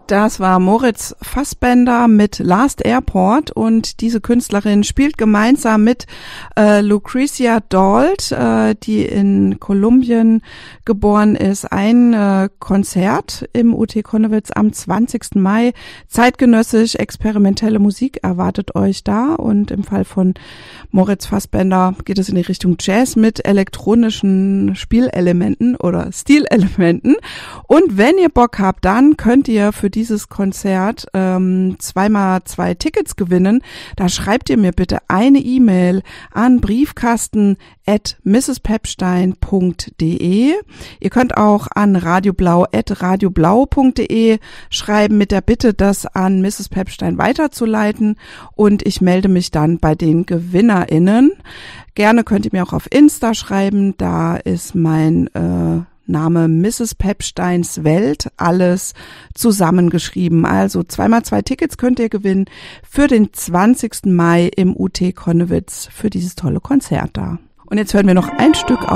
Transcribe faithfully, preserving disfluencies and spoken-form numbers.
Das war Moritz Fassbender mit Last Airport und diese Künstlerin spielt gemeinsam mit äh, Lucretia Dalt, äh, die in Kolumbien geboren ist, ein äh, Konzert im U T Connewitz am zwanzigsten Mai. Zeitgenössisch experimentelle Musik erwartet euch da und im Fall von Moritz Fassbender geht es in die Richtung Jazz mit elektronischen Spielelementen oder Stilelementen. Und wenn ihr Bock habt, dann könnt ihr für dieses Konzert ähm, zweimal zwei Tickets gewinnen. Da schreibt ihr mir bitte eine E-Mail an briefkasten at misses-pepstein punkt de. Ihr könnt auch an radioblau at radioblau punkt de schreiben mit der Bitte, das an Misses Pepstein weiterzuleiten und ich melde mich dann bei den GewinnerInnen. Gerne könnt ihr mir auch auf Insta schreiben, da ist mein äh, Name Misses Pepsteins Welt, alles zusammengeschrieben. Also zweimal zwei Tickets könnt ihr gewinnen für den zwanzigsten Mai im U T Connewitz für dieses tolle Konzert da. Und jetzt hören wir noch ein Stück auf